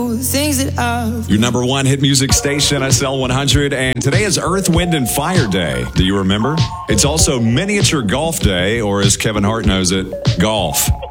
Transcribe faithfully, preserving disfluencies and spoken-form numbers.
know things that I've... Your number one hit music station, S L one hundred, and today is Earth, Wind, and Fire Day. Do you remember? It's also Miniature Golf Day, or as Kevin Hart knows it, golf.